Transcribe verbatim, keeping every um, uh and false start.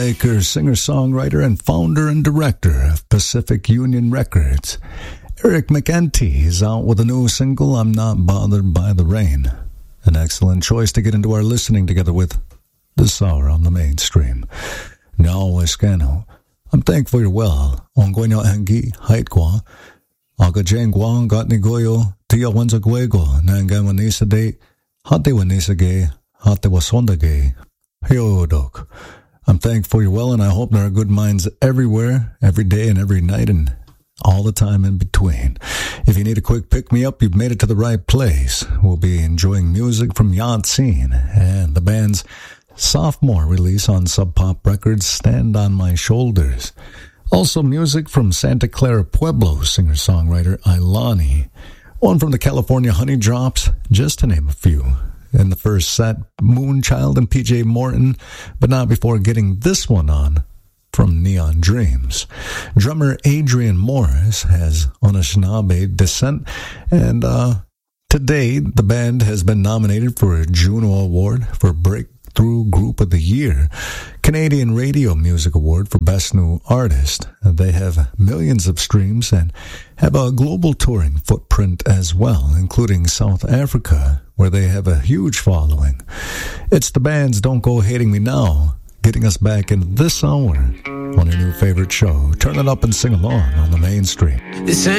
filmmaker, singer-songwriter, and founder and director of Pacific Union Records. Eric McEntee is out with a new single, I'm Not Bothered by the Rain. An excellent choice to get into our listening together with this hour on the mainstream. Now, Escano, I'm thankful you're well. Ongoyo Angi, Haitkwa, Aga Jengwa, Gatnigoyo, Tia Wanzagwego, Nangamanisa de, Hate Wanisage, Hate Wasondage, Hyodok. I'm thankful you're well, and I hope there are good minds everywhere, every day and every night, and all the time in between. If you need a quick pick-me-up, you've made it to the right place. We'll be enjoying music from Yatsin and the band's sophomore release on Sub Pop Records, Stand on My Shoulders. Also music from Santa Clara Pueblo singer-songwriter Ilani. One from the California Honey Drops, just to name a few. In the first set, Moonchild and P J Morton, but not before getting this one on from Neon Dreams. Drummer Adrian Morris has Anishinaabe descent, and uh, today the band has been nominated for a Juno Award for Breakthrough Group of the Year, Canadian Radio Music Award for Best New Artist. They have millions of streams and have a global touring footprint as well, including South Africa, where they have a huge following. It's the band's Don't Go Hating Me Now, getting us back into this hour on your new favorite show. Turn it up and sing along on the mainstream. This ain't